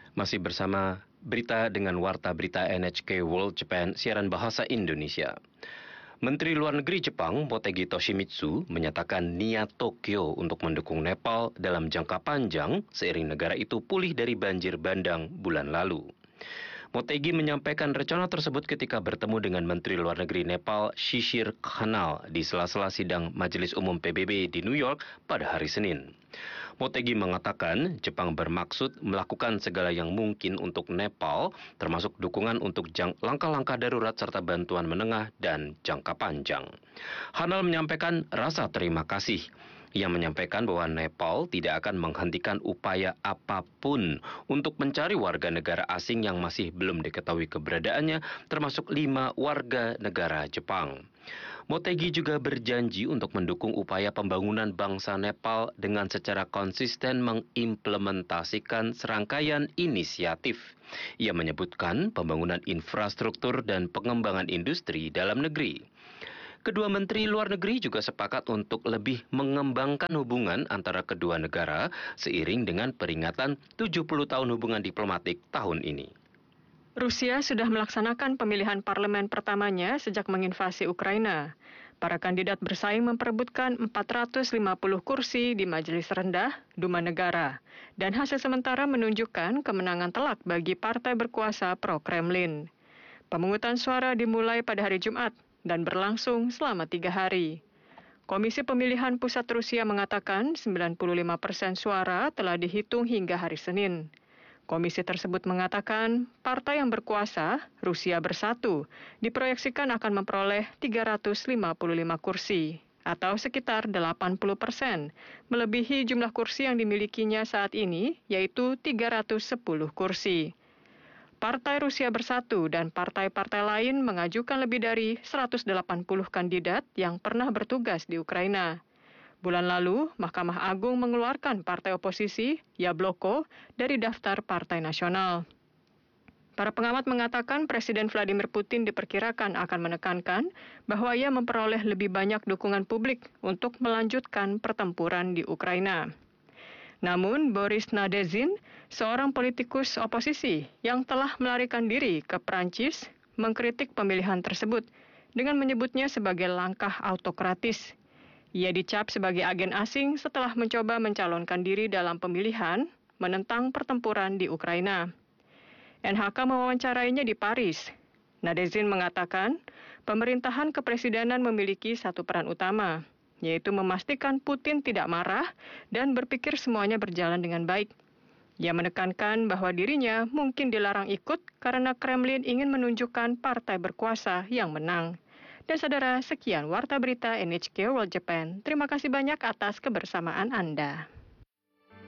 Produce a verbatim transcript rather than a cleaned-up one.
Masih bersama berita dengan Warta Berita N H K World Japan, siaran bahasa Indonesia. Menteri Luar Negeri Jepang, Motegi Toshimitsu, menyatakan niat Tokyo untuk mendukung Nepal dalam jangka panjang seiring negara itu pulih dari banjir bandang bulan lalu. Motegi menyampaikan rencana tersebut ketika bertemu dengan Menteri Luar Negeri Nepal, Shishir Khanal, di sela-sela sidang Majelis Umum P B B di New York pada hari Senin. Motegi mengatakan Jepang bermaksud melakukan segala yang mungkin untuk Nepal, termasuk dukungan untuk jang- langkah-langkah darurat serta bantuan menengah dan jangka panjang. Khanal menyampaikan rasa terima kasih. Ia menyampaikan bahwa Nepal tidak akan menghentikan upaya apapun untuk mencari warga negara asing yang masih belum diketahui keberadaannya, termasuk lima warga negara Jepang. Motegi juga berjanji untuk mendukung upaya pembangunan bangsa Nepal dengan secara konsisten mengimplementasikan serangkaian inisiatif. Ia menyebutkan pembangunan infrastruktur dan pengembangan industri dalam negeri. Kedua menteri luar negeri juga sepakat untuk lebih mengembangkan hubungan antara kedua negara seiring dengan peringatan tujuh puluh tahun hubungan diplomatik tahun ini. Rusia sudah melaksanakan pemilihan parlemen pertamanya sejak menginvasi Ukraina. Para kandidat bersaing memperebutkan empat ratus lima puluh kursi di Majelis Rendah, Duma Negara. Dan hasil sementara menunjukkan kemenangan telak bagi partai berkuasa pro-Kremlin. Pemungutan suara dimulai pada hari Jumat dan berlangsung selama tiga hari. Komisi Pemilihan Pusat Rusia mengatakan sembilan puluh lima persen suara telah dihitung hingga hari Senin. Komisi tersebut mengatakan partai yang berkuasa, Rusia Bersatu, diproyeksikan akan memperoleh tiga ratus lima puluh lima kursi, atau sekitar delapan puluh persen, melebihi jumlah kursi yang dimilikinya saat ini, yaitu tiga ratus sepuluh kursi. Partai Rusia Bersatu dan partai-partai lain mengajukan lebih dari seratus delapan puluh kandidat yang pernah bertugas di Ukraina. Bulan lalu, Mahkamah Agung mengeluarkan partai oposisi, Yabloko, dari daftar partai nasional. Para pengamat mengatakan Presiden Vladimir Putin diperkirakan akan menekankan bahwa ia memperoleh lebih banyak dukungan publik untuk melanjutkan pertempuran di Ukraina. Namun, Boris Nadezhd, seorang politikus oposisi yang telah melarikan diri ke Prancis, mengkritik pemilihan tersebut dengan menyebutnya sebagai langkah autokratis. Ia dicap sebagai agen asing setelah mencoba mencalonkan diri dalam pemilihan menentang pertempuran di Ukraina. N H K mewawancarainya di Paris. Nadezhd mengatakan pemerintahan kepresidenan memiliki satu peran utama, yaitu memastikan Putin tidak marah dan berpikir semuanya berjalan dengan baik. Ia menekankan bahwa dirinya mungkin dilarang ikut karena Kremlin ingin menunjukkan partai berkuasa yang menang. Dan saudara, sekian Warta Berita N H K World Japan. Terima kasih banyak atas kebersamaan Anda.